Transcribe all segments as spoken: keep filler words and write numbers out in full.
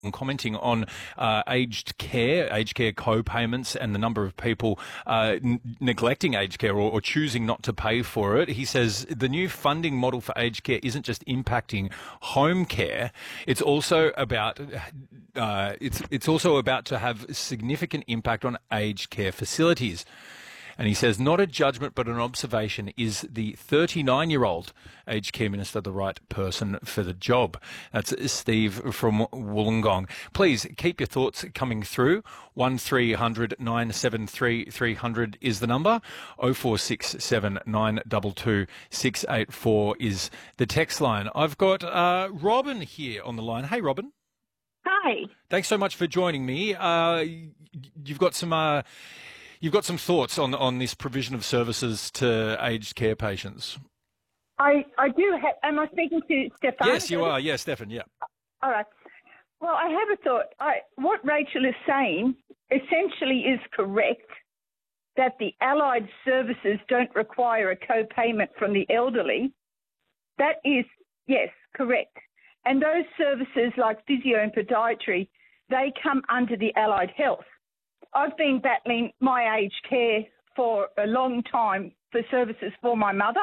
commenting on uh, aged care, aged care co-payments and the number of people uh, n- neglecting aged care or, or choosing not to pay for it. He says the new funding model for aged care isn't just impacting home care, it's also about uh, it's it's also about to have significant impact on aged care facilities. And he says, not a judgment but an observation. Is the thirty-nine-year-old aged care minister the right person for the job? That's Steve from Wollongong. Please keep your thoughts coming through. one three hundred nine seven three three hundred is the number. oh four six seven nine two two six eight four is the text line. I've got uh, Robin here on the line. Hey, Robin. Hi. Thanks so much for joining me. Uh, you've got some... Uh, You've got some thoughts on on this provision of services to aged care patients. I, I do have, am I speaking to Stefan? Yes, you are. Yes, Stefan, yeah. All right. Well, I have a thought. I, what Rachel is saying essentially is correct, that the allied services don't require a co-payment from the elderly. That is, yes, correct. And those services like physio and podiatry, they come under the allied health. I've been battling my aged care for a long time for services for my mother.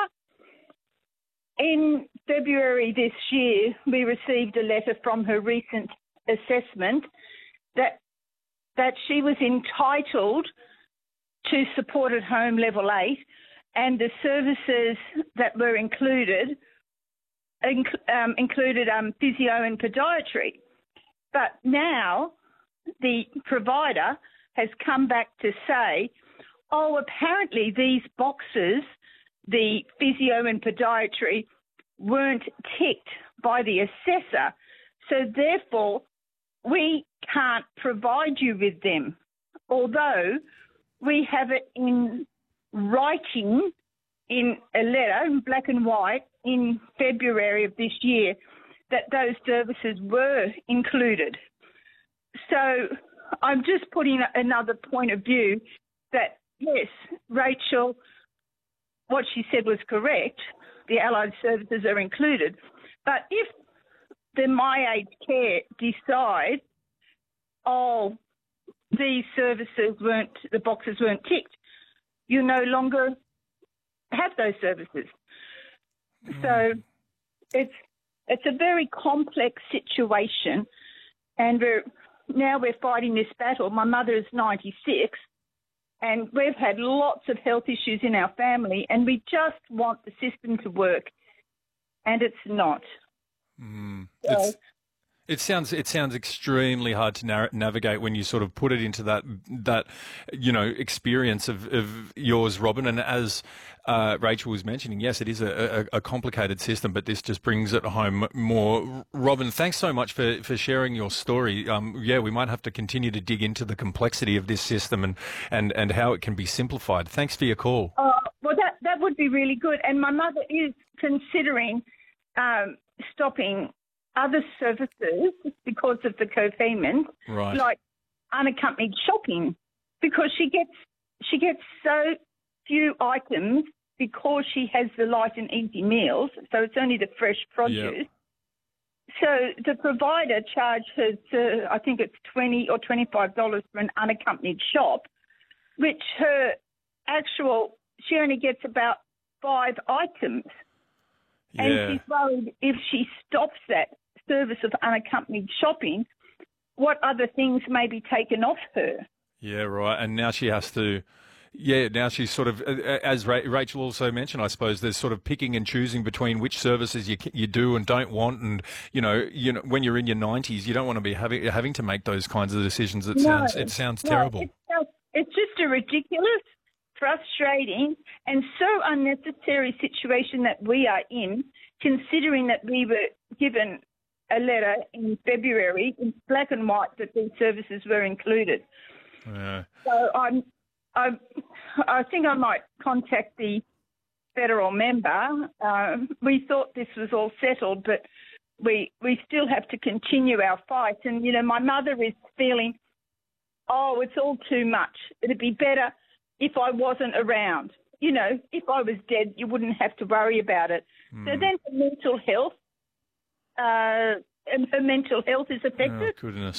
In February this year, we received a letter from her recent assessment that that she was entitled to support at home level eight, and the services that were included inc- um, included um, physio and podiatry. But now the provider has come back to say, oh, apparently these boxes, the physio and podiatry, weren't ticked by the assessor, so therefore we can't provide you with them, although we have it in writing in a letter, in black and white, in February of this year, that those services were included. So I'm just putting another point of view that, yes, Rachel, what she said was correct. The allied services are included. But if the My Aged Care decide, oh, these services weren't, the boxes weren't ticked, you no longer have those services. Mm. So it's it's a very complex situation, and we're now we're fighting this battle. My mother is ninety-six, and we've had lots of health issues in our family, and we just want the system to work, and it's not. Mm. So, it's, it sounds it sounds extremely hard to na- navigate when you sort of put it into that that you know experience of, of yours, Robin. And as uh, Rachel was mentioning, yes, it is a, a, a complicated system, but this just brings it home more. Robin, thanks so much for, for sharing your story. Um, yeah, we might have to continue to dig into the complexity of this system and, and, and how it can be simplified. Thanks for your call. Uh, well, that that would be really good. And my mother is considering um, stopping other services because of the co-payment, right, like unaccompanied shopping, because she gets she gets so few items because she has the light and easy meals, so it's only the fresh produce. Yep. So the provider charges her, I think it's twenty or twenty-five dollars for an unaccompanied shop, which her actual, she only gets about five items. Yeah. And she's worried if she stops that service of unaccompanied shopping, what other things may be taken off her. Yeah, right. And now she has to, yeah, now she's sort of, as Rachel also mentioned, I suppose, there's sort of picking and choosing between which services you you do and don't want. And, you know, you know, when you're in your nineties, you don't want to be having having to make those kinds of decisions. It no, sounds it sounds no, terrible. It's just, it's just a ridiculous, frustrating and so unnecessary situation that we are in, considering that we were given a letter in February in black and white that these services were included. Yeah. So I'm, I, I think I might contact the federal member. Um, we thought this was all settled, but we we still have to continue our fight. And, you know, my mother is feeling, oh, it's all too much. It'd be better if I wasn't around. You know, if I was dead, you wouldn't have to worry about it. Mm. So then for mental health, uh, and her mental health is affected. Oh, goodness.